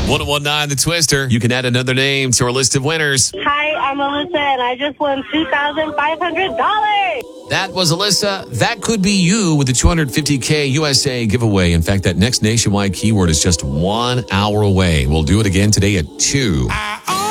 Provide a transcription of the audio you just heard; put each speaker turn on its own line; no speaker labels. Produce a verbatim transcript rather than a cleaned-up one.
ten nineteen The Twister. You can add another name to our list of winners.
Hi, I'm Alyssa, and I just won two thousand five hundred dollars.
That was Alyssa. That could be you with the two hundred fifty K U S A giveaway. In fact, that next nationwide keyword is just one hour away. We'll do it again today at two.